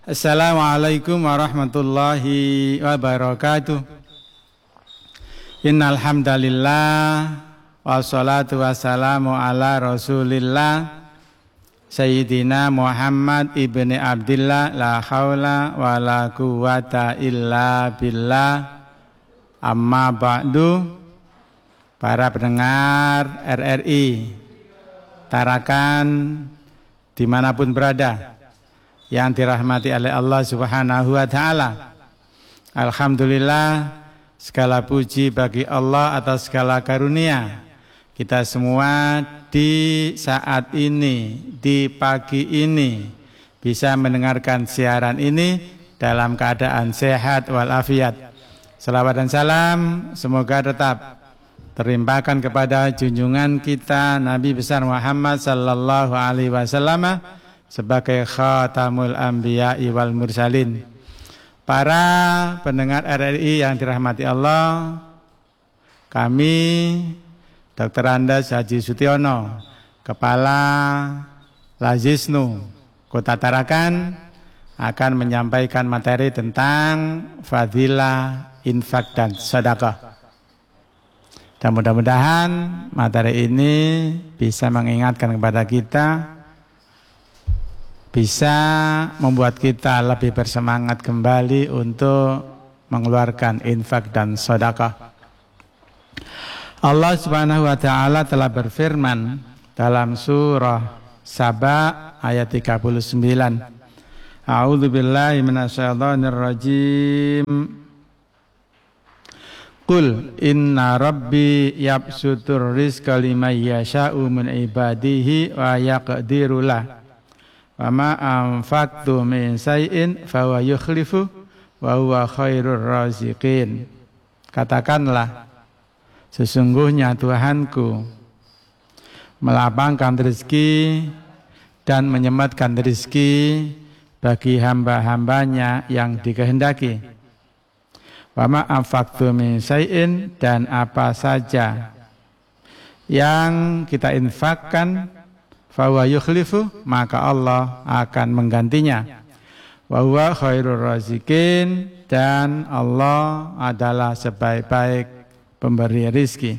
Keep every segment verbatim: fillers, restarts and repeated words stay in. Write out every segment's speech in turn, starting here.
Assalamualaikum warahmatullahi wabarakatuh. Innal hamdalillah wassalatu wassalamu ala Rasulillah Sayyidina Muhammad ibni Abdillah la haula wa la quwata illa billah. Amma ba'du. Para pendengar R R I Tarakan dimanapun berada yang dirahmati oleh Allah Subhanahu wa Ta'ala, alhamdulillah, segala puji bagi Allah atas segala karunia. Kita semua di saat ini, di pagi ini, bisa mendengarkan siaran ini dalam keadaan sehat walafiat. Salawat dan salam semoga tetap terimpakan kepada junjungan kita Nabi besar Muhammad sallallahu alaihi wasallam sebagai khatamul anbiya'i wal mursalin. Para pendengar R R I yang dirahmati Allah, kami Doktor Andes Haji Sutiono, Kepala Lazisnu Kota Tarakan, akan menyampaikan materi tentang fadilah infak dan sedekah. Dan mudah-mudahan materi ini bisa mengingatkan kepada kita, bisa membuat kita lebih bersemangat kembali untuk mengeluarkan infak dan sedekah. Allah Subhanahu wa Ta'ala telah berfirman dalam surah Saba ayat tiga puluh sembilan. A'udzu billahi minasyaitonir rajim. Qul inna rabbi yabsutur rizqa liman yasha'u min ibadihi wa yaqdiru lah. Wa ma anfaqtu min shay'in fa huwa yukhlifu wa huwa khairur raziqin. Katakanlah, sesungguhnya Tuhanku melapangkan rezeki dan menyematkan rezeki bagi hamba-hambanya yang dikehendaki. Wa ma anfaqtu min shay'in, dan apa saja yang kita infakkan, fa huwa yukhlifu, maka Allah akan menggantinya. Wa huwa khairur raziqin, dan Allah adalah sebaik-baik pemberi rizki.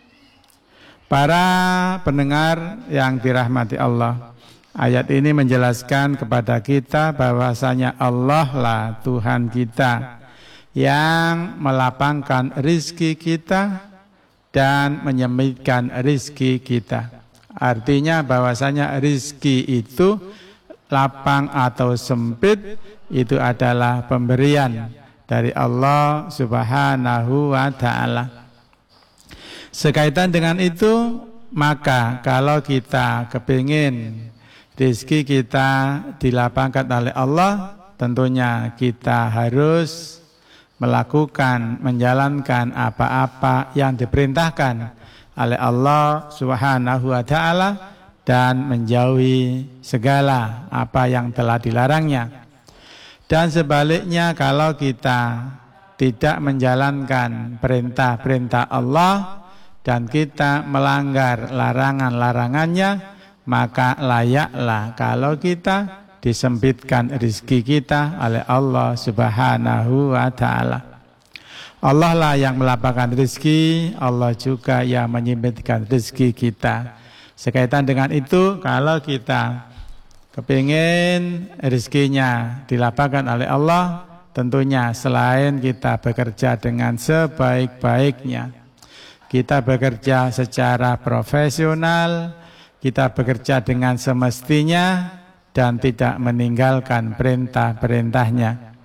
Para pendengar yang dirahmati Allah, ayat ini menjelaskan kepada kita bahwasanya Allah lah Tuhan kita yang melapangkan rizki kita dan menyempitkan rizki kita. Artinya bahwasanya rizki itu lapang atau sempit itu adalah pemberian dari Allah Subhanahu wa Ta'ala. Sekaitan dengan itu, maka kalau kita kepingin rizki kita dilapangkan oleh Allah, tentunya kita harus melakukan, menjalankan apa-apa yang diperintahkan oleh Allah Subhanahu wa Ta'ala dan menjauhi segala apa yang telah dilarangnya. Dan sebaliknya, kalau kita tidak menjalankan perintah-perintah Allah dan kita melanggar larangan-larangannya, maka layaklah kalau kita disempitkan rezeki kita oleh Allah Subhanahu wa Ta'ala. Allah lah yang melapangkan rezeki, Allah juga yang menyempitkan rezeki kita. Sekaitan dengan itu, kalau kita kepingin rezekinya dilapangkan oleh Allah, tentunya selain kita bekerja dengan sebaik-baiknya, kita bekerja secara profesional, kita bekerja dengan semestinya, dan tidak meninggalkan perintah-perintahnya.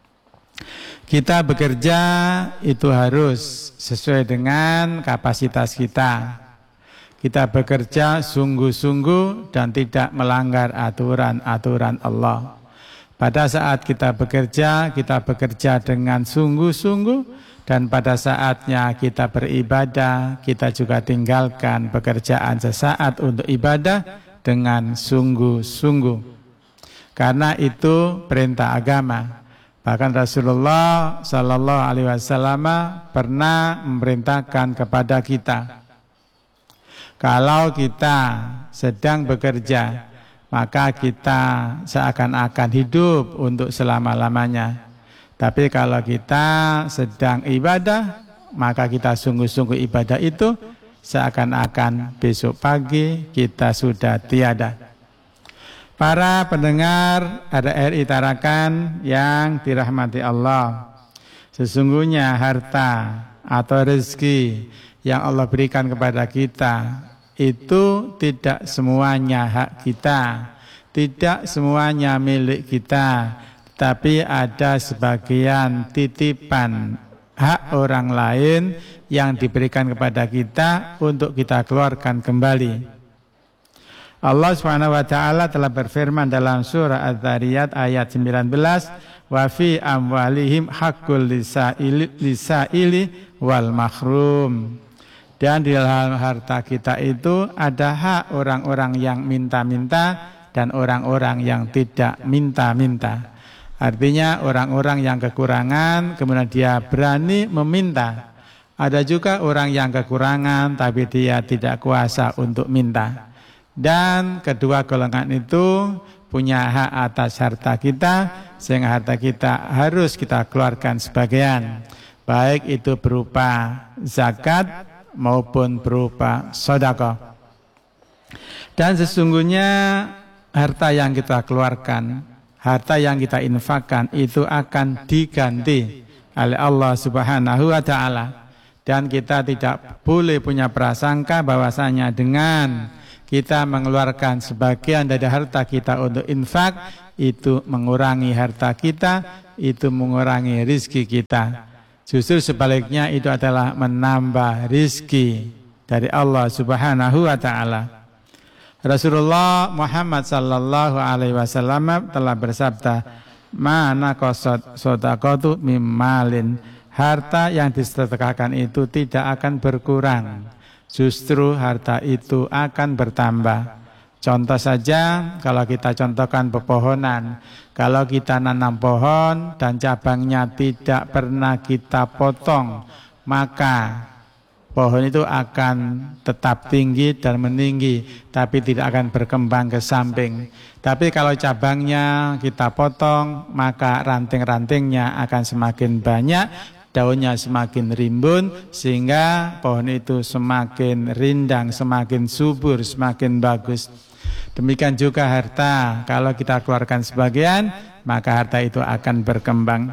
Kita bekerja itu harus sesuai dengan kapasitas kita. Kita bekerja sungguh-sungguh dan tidak melanggar aturan-aturan Allah. Pada saat kita bekerja, kita bekerja dengan sungguh-sungguh, dan pada saatnya kita beribadah, kita juga tinggalkan pekerjaan sesaat untuk ibadah dengan sungguh-sungguh. Karena itu perintah agama. Bahkan Rasulullah Sallallahu Alaihi Wasallam pernah memerintahkan kepada kita, kalau kita sedang bekerja, maka kita seakan-akan hidup untuk selama-lamanya. Tapi kalau kita sedang ibadah, maka kita sungguh-sungguh ibadah itu seakan-akan besok pagi kita sudah tiada. Para pendengar R R I Tarakan yang dirahmati Allah, sesungguhnya harta atau rezeki yang Allah berikan kepada kita itu tidak semuanya hak kita, tidak semuanya milik kita, tapi ada sebagian titipan hak orang lain yang diberikan kepada kita untuk kita keluarkan kembali. Allah subhanahu wa ta'ala telah berfirman dalam surah Az-Zariyat ayat sembilan belas, wa fi amwalihim haqqul lisaili, lisaili wal mahrum. Dan di dalam harta kita itu ada hak orang-orang yang minta-minta dan orang-orang yang tidak minta-minta. Artinya orang-orang yang kekurangan kemudian dia berani meminta. Ada juga orang yang kekurangan tapi dia tidak kuasa untuk minta. Dan kedua golongan itu punya hak atas harta kita, sehingga harta kita harus kita keluarkan sebagian, baik itu berupa zakat maupun berupa sedekah. Dan sesungguhnya harta yang kita keluarkan, harta yang kita infakkan itu akan diganti oleh Allah Subhanahu wa ta'ala. Dan kita tidak boleh punya prasangka bahwasanya dengan kita mengeluarkan sebagian dari harta kita untuk infak, itu mengurangi harta kita, itu mengurangi rizki kita. Justru sebaliknya itu adalah menambah rizki dari Allah Subhanahu wa ta'ala. Rasulullah Muhammad sallallahu alaihi wasallam telah bersabda, "Mana qasad shadaqatu mim malin." Harta yang disedekahkan itu tidak akan berkurang. Justru harta itu akan bertambah. Contoh saja, kalau kita contohkan pepohonan, kalau kita nanam pohon dan cabangnya tidak pernah kita potong, maka pohon itu akan tetap tinggi dan meninggi, tapi tidak akan berkembang ke samping. Tapi kalau cabangnya kita potong, maka ranting-rantingnya akan semakin banyak, daunnya semakin rimbun, sehingga pohon itu semakin rindang, semakin subur, semakin bagus. Demikian juga harta, kalau kita keluarkan sebagian, maka harta itu akan berkembang.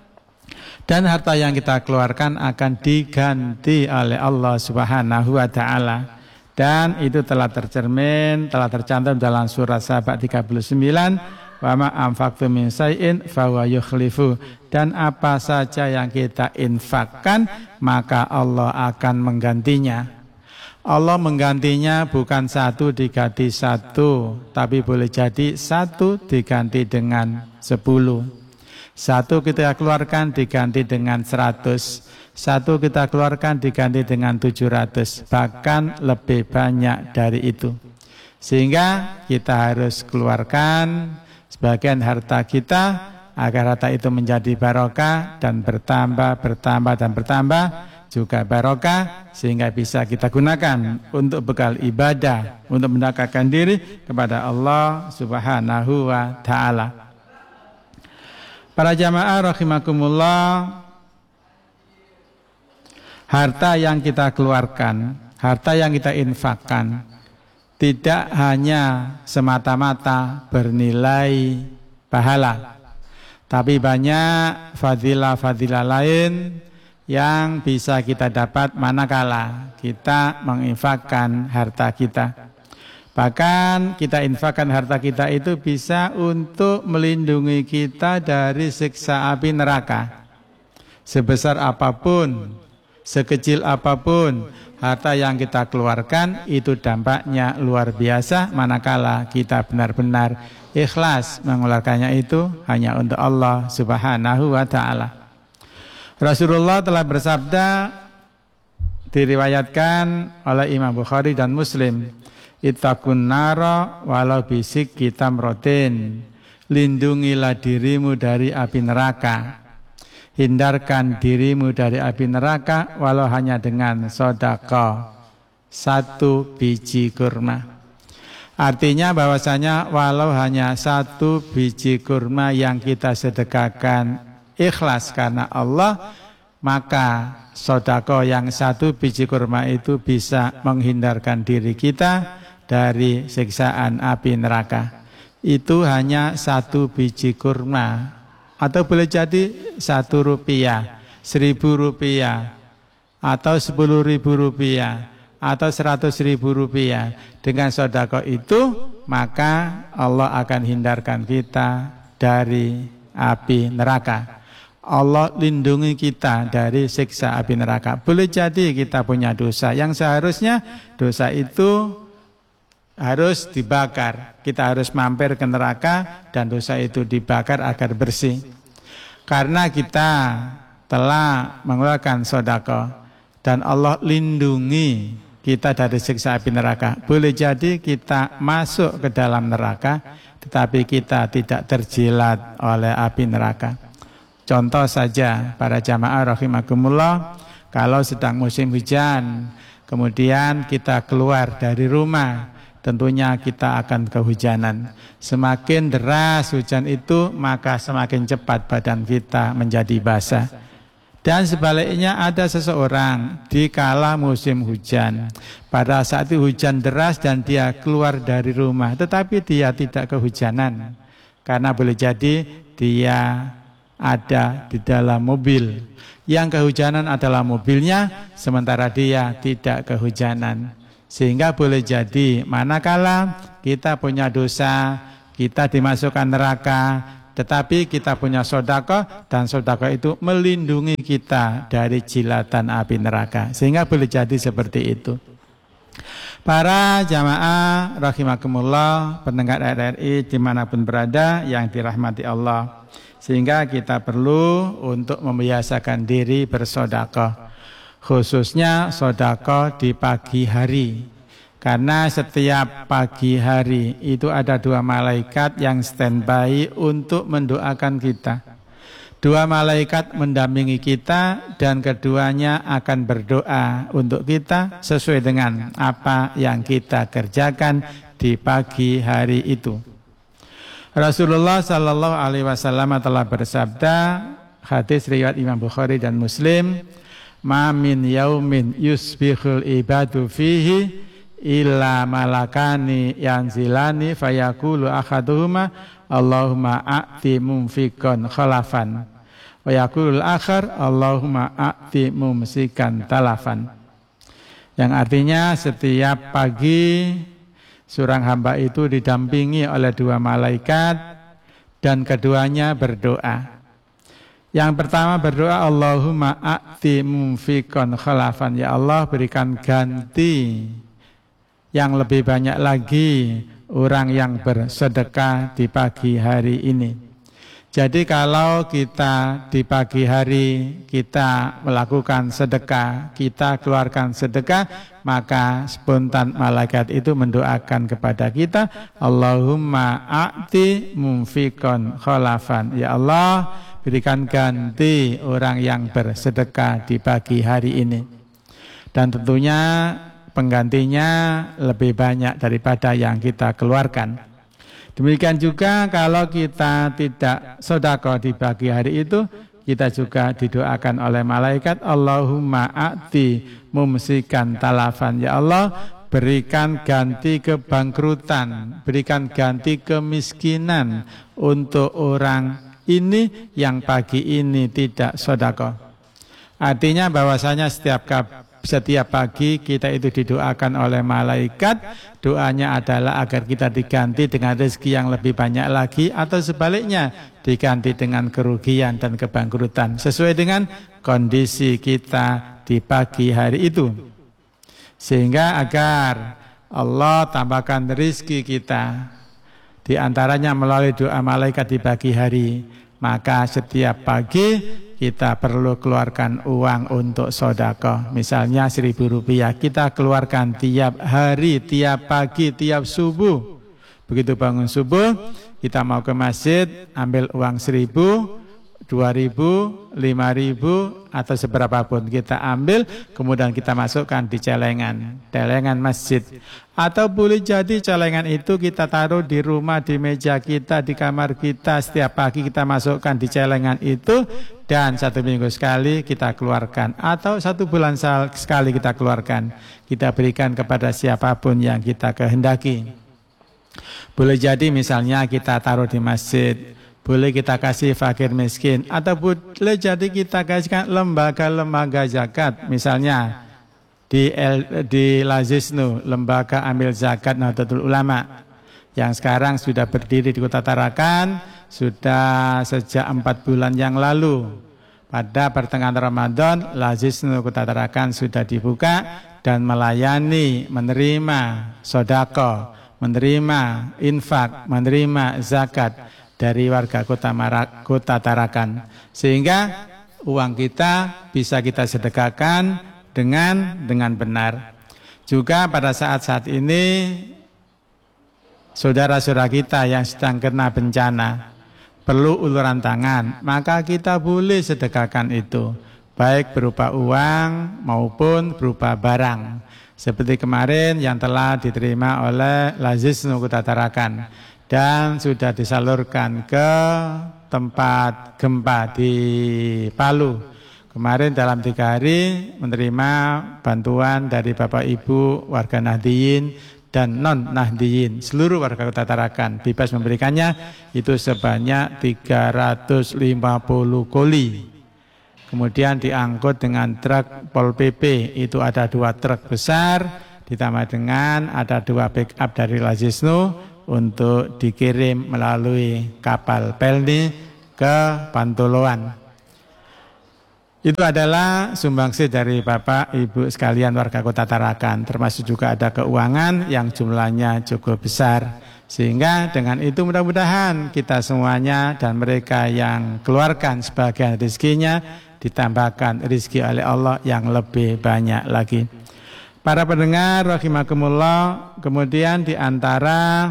Dan harta yang kita keluarkan akan diganti oleh Allah Subhanahu wa ta'ala. Dan itu telah tercermin, telah tercantum dalam surat Saba tiga puluh sembilan, wa ma anfaqtum min shay'in fahuwa yukhlifu. Dan apa saja yang kita infakkan, maka Allah akan menggantinya. Allah menggantinya bukan satu diganti satu, tapi boleh jadi satu diganti dengan sepuluh. Satu kita keluarkan diganti dengan seratus, satu kita keluarkan diganti dengan tujuh ratus, bahkan lebih banyak dari itu. Sehingga kita harus keluarkan sebagian harta kita agar harta itu menjadi barokah dan bertambah, bertambah dan bertambah juga barokah, sehingga bisa kita gunakan untuk bekal ibadah, untuk mendekatkan diri kepada Allah Subhanahu wa ta'ala. Para jamaah rahimakumullah, harta yang kita keluarkan, harta yang kita infakkan tidak hanya semata-mata bernilai pahala, tapi banyak fadilah-fadilah lain yang bisa kita dapat manakala kita menginfakkan harta kita. Bahkan kita infakkan harta kita itu bisa untuk melindungi kita dari siksa api neraka. Sebesar apapun, sekecil apapun, harta yang kita keluarkan itu dampaknya luar biasa manakala kita benar-benar ikhlas mengeluarkannya itu hanya untuk Allah Subhanahu wa ta'ala. Rasulullah telah bersabda, diriwayatkan oleh Imam Bukhari dan Muslim, ittaqun nara walau bisik tamrotin. Lindungilah dirimu dari api neraka, hindarkan dirimu dari api neraka walau hanya dengan sedekah satu biji kurma. Artinya bahwasanya walau hanya satu biji kurma yang kita sedekahkan ikhlas karena Allah, maka sedekah yang satu biji kurma itu bisa menghindarkan diri kita dari siksaan api neraka. Itu hanya satu biji kurma, atau boleh jadi satu rupiah, seribu rupiah, atau sepuluh ribu rupiah, atau seratus ribu rupiah. Dengan sedekah itu maka Allah akan hindarkan kita dari api neraka. Allah lindungi kita dari siksa api neraka. Boleh jadi kita punya dosa yang seharusnya dosa itu harus dibakar. Kita harus mampir ke neraka dan dosa itu dibakar agar bersih. Karena kita telah mengeluarkan sedekah dan Allah lindungi kita dari siksa api neraka. Boleh jadi kita masuk ke dalam neraka, tetapi kita tidak terjilat oleh api neraka. Contoh saja para jamaah rahimakumullah, kalau sedang musim hujan, kemudian kita keluar dari rumah, tentunya kita akan kehujanan. Semakin deras hujan itu, maka semakin cepat badan kita menjadi basah. Dan sebaliknya ada seseorang di kala musim hujan, pada saat itu hujan deras dan dia keluar dari rumah, tetapi dia tidak kehujanan. Karena boleh jadi dia ada di dalam mobil. Yang kehujanan adalah mobilnya, sementara dia tidak kehujanan. Sehingga boleh jadi manakala kita punya dosa, kita dimasukkan neraka, tetapi kita punya sedekah dan sedekah itu melindungi kita dari jilatan api neraka. Sehingga boleh jadi seperti itu. Para jamaah rahimakumullah, pendengar R R I dimanapun berada yang dirahmati Allah. Sehingga kita perlu untuk membiasakan diri bersedekah. Khususnya sedekah di pagi hari. Karena setiap pagi hari itu ada dua malaikat yang standby untuk mendoakan kita. Dua malaikat mendampingi kita dan keduanya akan berdoa untuk kita sesuai dengan apa yang kita kerjakan di pagi hari itu. Rasulullah Sallallahu Alaihi Wasallam telah bersabda, hadis riwayat Imam Bukhari dan Muslim, "Ma min yaumin yusbihul ibadu fihi illa malakani yanzilani fayaqulu ahaduhuma Allahumma a'ti mumfikan khalafan wa yaqulul akhar Allahumma a'ti mumsikan talafan." Yang artinya setiap pagi seorang hamba itu didampingi oleh dua malaikat dan keduanya berdoa. Yang pertama berdoa, Allahumma a'ti mumfikan khalafan, ya Allah berikan ganti yang lebih banyak lagi orang yang bersedekah di pagi hari ini. Jadi kalau kita di pagi hari kita melakukan sedekah, kita keluarkan sedekah, maka spontan malaikat itu mendoakan kepada kita, Allahumma a'ti mumfikon khalafan. Ya Allah, berikan ganti orang yang bersedekah di pagi hari ini. Dan tentunya penggantinya lebih banyak daripada yang kita keluarkan. Demikian juga kalau kita tidak sedekah di pagi hari itu, kita juga didoakan oleh malaikat, Allahumma a'ti mumsikan talafan. Ya Allah, berikan ganti kebangkrutan, berikan ganti kemiskinan untuk orang ini yang pagi ini tidak sedekah. Artinya bahwasanya setiap Setiap pagi kita itu didoakan oleh malaikat. Doanya adalah agar kita diganti dengan rezeki yang lebih banyak lagi, atau sebaliknya diganti dengan kerugian dan kebangkrutan sesuai dengan kondisi kita di pagi hari itu. Sehingga agar Allah tambahkan rezeki kita, di antaranya melalui doa malaikat di pagi hari, maka setiap pagi kita perlu keluarkan uang untuk sedekah. Misalnya seribu rupiah kita keluarkan tiap hari, tiap pagi, tiap subuh. Begitu bangun subuh, kita mau ke masjid, ambil uang seribu, dua ribu, lima ribu, atau seberapapun kita ambil, kemudian kita masukkan di celengan, celengan masjid. Atau boleh jadi celengan itu kita taruh di rumah, di meja kita, di kamar kita, setiap pagi kita masukkan di celengan itu, dan satu minggu sekali kita keluarkan, atau satu bulan sekali kita keluarkan, kita berikan kepada siapapun yang kita kehendaki. Boleh jadi misalnya kita taruh di masjid, boleh kita kasih fakir miskin, atau boleh jadi kita kasihkan lembaga-lembaga zakat, misalnya di El, di Lazisnu, lembaga amil zakat Nahdlatul Ulama, yang sekarang sudah berdiri di Kota Tarakan, sudah sejak empat bulan yang lalu. Pada pertengahan Ramadan, Lazisnu Kota Tarakan sudah dibuka dan melayani, menerima sodako, menerima infak, menerima zakat dari warga kota, Marak, kota Tarakan, sehingga uang kita bisa kita sedekahkan dengan dengan benar. Juga pada saat-saat ini saudara-saudara kita yang sedang kena bencana perlu uluran tangan, maka kita boleh sedekahkan itu, baik berupa uang maupun berupa barang. Seperti kemarin yang telah diterima oleh Lazisnu Kota Tarakan dan sudah disalurkan ke tempat gempa di Palu. Kemarin dalam tiga hari menerima bantuan dari Bapak Ibu warga Nahdiyin dan non Nahdiyin, seluruh warga Kota Tarakan bebas memberikannya itu sebanyak tiga ratus lima puluh koli. Kemudian diangkut dengan truk Pol P P, itu ada dua truk besar, ditambah dengan ada dua backup dari Lazisnu untuk dikirim melalui kapal Pelni ke Pantoloan. Itu adalah sumbangsi dari Bapak Ibu sekalian warga Kota Tarakan, termasuk juga ada keuangan yang jumlahnya cukup besar. Sehingga dengan itu mudah-mudahan kita semuanya dan mereka yang keluarkan sebagian rezekinya ditambahkan rezeki oleh Allah yang lebih banyak lagi. Para pendengar rahimakumullah, kemudian di antara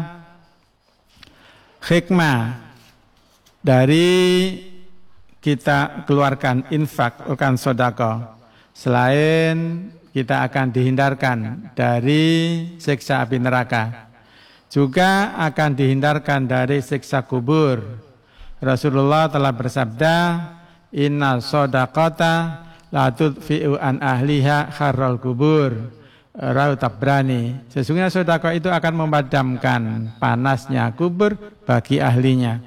hikmah dari kita keluarkan infak, keluarkan sedekah, selain kita akan dihindarkan dari siksa api neraka, juga akan dihindarkan dari siksa kubur. Rasulullah telah bersabda, inna shadaqata la tudfi'u an ahliha kharral kubur. Rawi Tabrani. Sesungguhnya sedekah itu akan memadamkan panasnya kubur bagi ahlinya.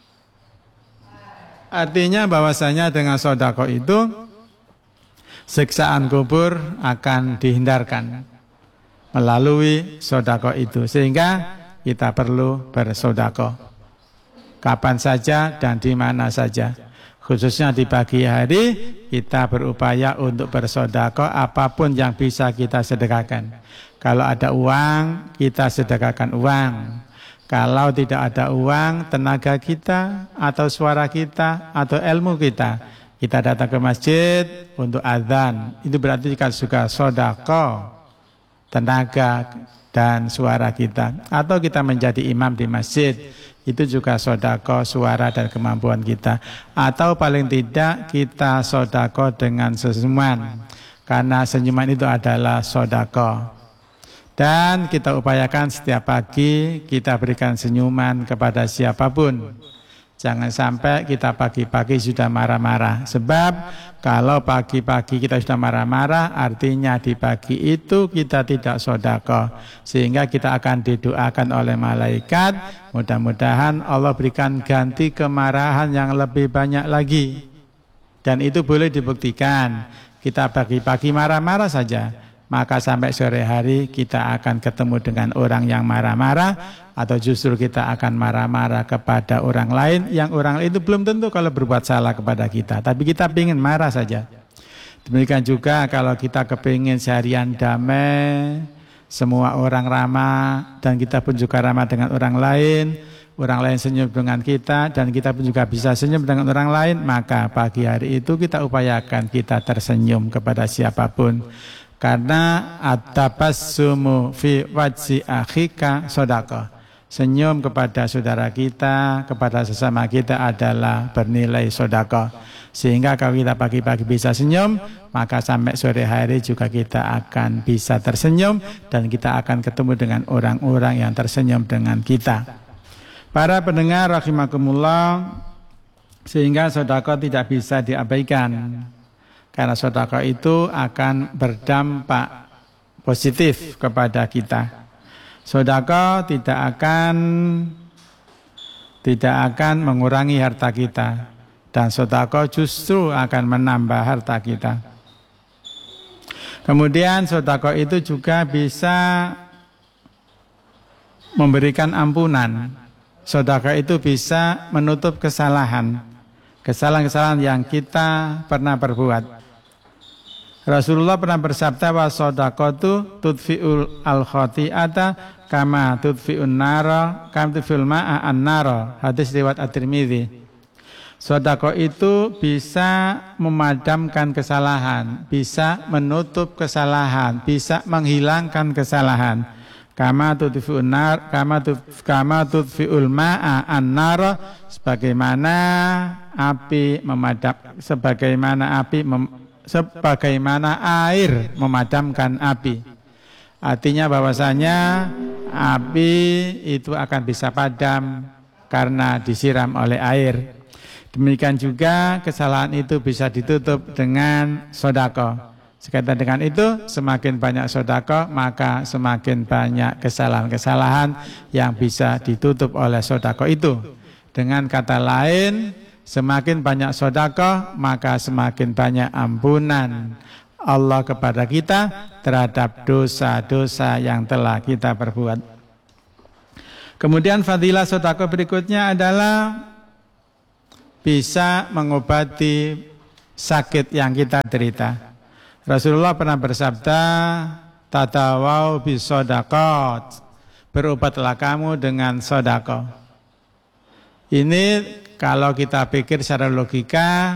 Artinya bahwasanya dengan sedekah itu siksaan kubur akan dihindarkan melalui sedekah itu, sehingga kita perlu bersedekah kapan saja dan di mana saja. Khususnya di pagi hari kita berupaya untuk bersedekah apapun yang bisa kita sedekahkan. Kalau ada uang, kita sedekahkan uang. Kalau tidak ada uang, tenaga kita atau suara kita atau ilmu kita, kita datang ke masjid untuk azan. Itu berarti kita juga sedekah tenaga dan suara kita. Atau kita menjadi imam di masjid, itu juga sedekah suara dan kemampuan kita. Atau paling tidak kita sedekah dengan senyuman, karena senyuman itu adalah sedekah. Dan kita upayakan setiap pagi kita berikan senyuman kepada siapapun. Jangan sampai kita pagi-pagi sudah marah-marah. Sebab kalau pagi-pagi kita sudah marah-marah, artinya di pagi itu kita tidak sedekah. Sehingga kita akan didoakan oleh malaikat. Mudah-mudahan Allah berikan ganti kemarahan yang lebih banyak lagi. Dan itu boleh dibuktikan. Kita pagi-pagi marah-marah saja, maka sampai sore hari kita akan ketemu dengan orang yang marah-marah, atau justru kita akan marah-marah kepada orang lain yang orang lain itu belum tentu kalau berbuat salah kepada kita, tapi kita ingin marah saja. Demikian juga kalau kita kepingin seharian damai, semua orang ramah, dan kita pun juga ramah dengan orang lain, orang lain senyum dengan kita, dan kita pun juga bisa senyum dengan orang lain, maka pagi hari itu kita upayakan kita tersenyum kepada siapapun. Karena at-tabassumu fi wajhi akhika sedekah. senyum kepada saudara kita, kepada sesama kita adalah bernilai sedekah. Sehingga kalau kita pagi-pagi bisa senyum, maka sampai sore hari juga kita akan bisa tersenyum dan kita akan ketemu dengan orang-orang yang tersenyum dengan kita. Para pendengar rahimakumullah, sehingga sedekah tidak bisa diabaikan. Karena sedekah itu akan berdampak positif kepada kita. Sedekah tidak akan tidak akan mengurangi harta kita, dan sedekah justru akan menambah harta kita. Kemudian sedekah itu juga bisa memberikan ampunan. Sedekah itu bisa menutup kesalahan, kesalahan-kesalahan yang kita pernah perbuat. Rasulullah pernah bersabda, wa shadaqatu tudfi'ul al-khati'ata kama tudfi'un nara kama tudfi'ul ma'a an-nara. Hadis riwayat At-Tirmidzi. Sedekah itu bisa memadamkan kesalahan, bisa menutup kesalahan, bisa menghilangkan kesalahan. Kama tudfi'un nar kama tudf, kama tudfi'ul ma'a an-nara, sebagaimana api memadam sebagaimana api mem, sebagaimana air memadamkan api. Artinya bahwasanya api itu akan bisa padam karena disiram oleh air. Demikian juga kesalahan itu bisa ditutup dengan sedekah. Sekaitan dengan itu, semakin banyak sedekah, maka semakin banyak kesalahan-kesalahan yang bisa ditutup oleh sedekah itu. Dengan kata lain, semakin banyak sedekah, maka semakin banyak ampunan Allah kepada kita terhadap dosa-dosa yang telah kita perbuat. Kemudian fadilah sedekah berikutnya adalah bisa mengobati sakit yang kita derita. Rasulullah pernah bersabda, tadawau bisadaqat, berobatlah kamu dengan sedekah. Ini kalau kita pikir secara logika,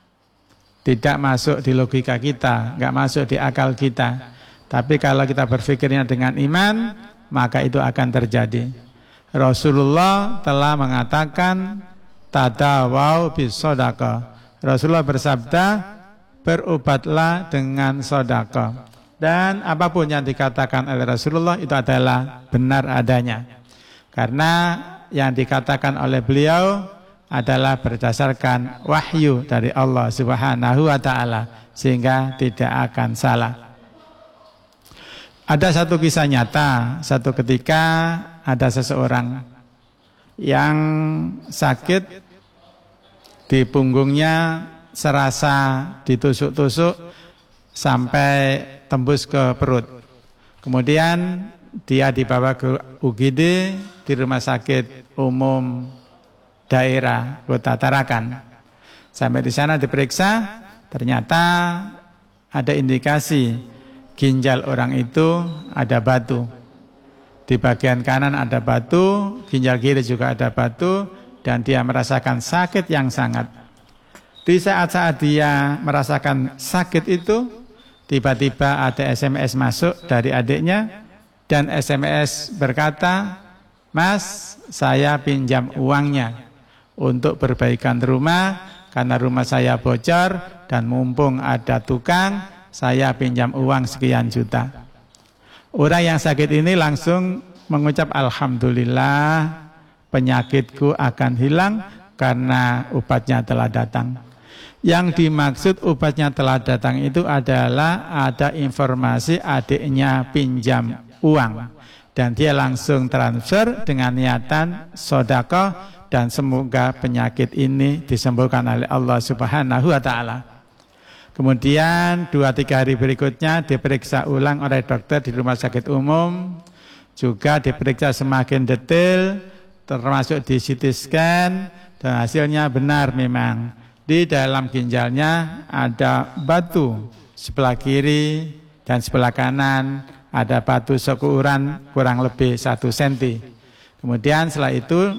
tidak masuk di logika kita, nggak masuk di akal kita. Tapi kalau kita berpikirnya dengan iman, maka itu akan terjadi. Rasulullah telah mengatakan, tadawau bisadaqah. Rasulullah bersabda, berobatlah dengan sedekah. Dan apapun yang dikatakan oleh Rasulullah itu adalah benar adanya. Karena yang dikatakan oleh beliau adalah berdasarkan wahyu dari Allah Subhanahu wa taala, sehingga tidak akan salah. Ada satu kisah nyata, satu ketika ada seseorang yang sakit di punggungnya, serasa ditusuk-tusuk sampai tembus ke perut. Kemudian dia dibawa ke U G D di Rumah Sakit Umum Daerah Kota Tarakan. Sampai di sana diperiksa, ternyata ada indikasi ginjal orang itu ada batu. Di bagian kanan ada batu, ginjal kiri juga ada batu, dan dia merasakan sakit yang sangat. Di saat-saat dia merasakan sakit itu, tiba-tiba ada S M S masuk dari adiknya, dan S M S berkata, "Mas, saya pinjam uangnya untuk perbaikan rumah, karena rumah saya bocor, dan mumpung ada tukang, saya pinjam uang sekian juta." Orang yang sakit ini langsung mengucap, "Alhamdulillah, penyakitku akan hilang karena obatnya telah datang." Yang dimaksud obatnya telah datang itu adalah ada informasi adiknya pinjam uang, dan dia langsung transfer dengan niatan sedekah, dan semoga penyakit ini disembuhkan oleh Allah Subhanahu wa taala. Kemudian dua tiga hari berikutnya diperiksa ulang oleh dokter di rumah sakit umum, juga diperiksa semakin detail, termasuk di C T scan, dan hasilnya benar memang. Di dalam ginjalnya ada batu sebelah kiri dan sebelah kanan, ada batu seukuran kurang lebih satu senti. Kemudian setelah itu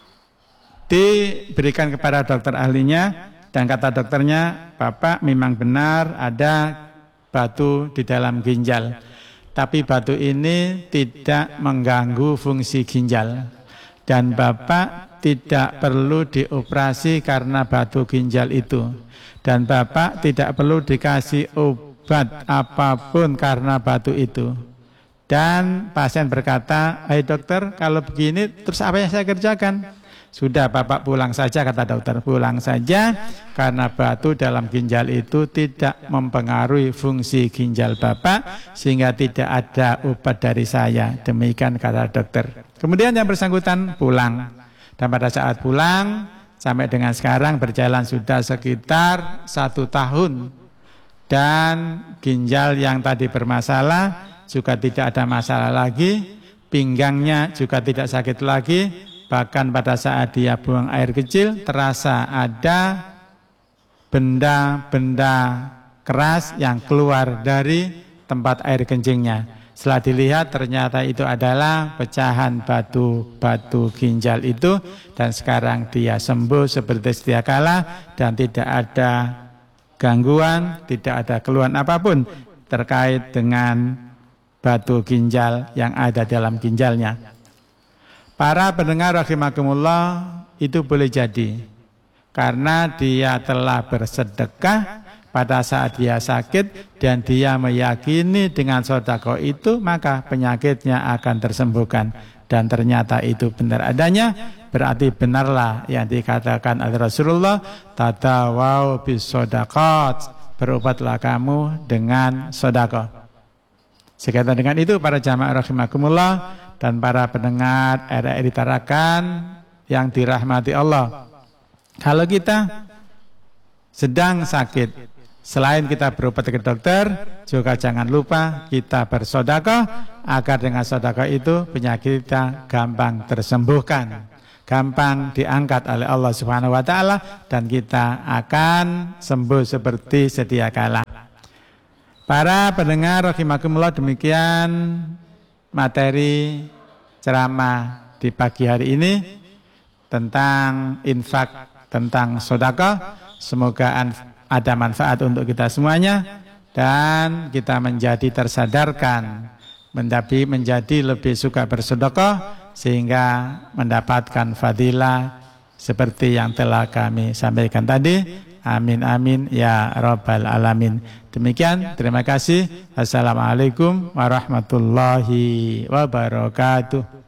diberikan kepada dokter ahlinya, dan kata dokternya, "Bapak memang benar ada batu di dalam ginjal, tapi batu ini tidak mengganggu fungsi ginjal. dan Bapak tidak perlu dioperasi karena batu ginjal itu. Dan Bapak tidak perlu dikasih obat apapun karena batu itu. Dan pasien berkata, "Hai dokter, kalau begini terus apa yang saya kerjakan?" "Sudah, Bapak pulang saja," kata dokter. "Pulang saja, karena batu dalam ginjal itu tidak mempengaruhi fungsi ginjal Bapak, sehingga tidak ada obat dari saya." Demikian kata dokter. Kemudian yang bersangkutan pulang. Dan pada saat pulang, sampai dengan sekarang berjalan sudah sekitar satu tahun. Dan ginjal yang tadi bermasalah juga tidak ada masalah lagi. Pinggangnya juga tidak sakit lagi. Bahkan pada saat dia buang air kecil, terasa ada benda-benda keras yang keluar dari tempat air kencingnya. Setelah dilihat ternyata itu adalah pecahan batu-batu ginjal itu. Dan sekarang dia sembuh seperti sedia kala dan tidak ada gangguan, tidak ada keluhan apapun terkait dengan batu ginjal yang ada dalam ginjalnya. Para pendengar rahimakumullah, itu boleh jadi karena dia telah bersedekah pada saat dia sakit dan dia meyakini dengan sedekah itu maka penyakitnya akan tersembuhkan. Dan ternyata itu benar adanya, berarti benarlah yang dikatakan oleh Rasulullah, "Tadawau bis shadaqat," berobatlah kamu dengan sedekah. Sekaitan dengan itu para jamaah rahimakumullah dan para pendengar R R I Tarakan yang dirahmati Allah. Kalau kita sedang sakit, selain kita berobat ke dokter, juga jangan lupa kita bersedekah agar dengan sedekah itu penyakit kita gampang tersembuhkan, gampang diangkat oleh Allah Subhanahu wa taala dan kita akan sembuh seperti sedia kala. Para pendengar rahimakumullah, demikian materi ceramah di pagi hari ini tentang infak, tentang sedekah. Semoga ada manfaat untuk kita semuanya dan kita menjadi tersadarkan, menjadi menjadi lebih suka bersedekah sehingga mendapatkan fadilah seperti yang telah kami sampaikan tadi. Amin amin ya rabbal alamin. Demikian, terima kasih. Assalamualaikum warahmatullahi wabarakatuh.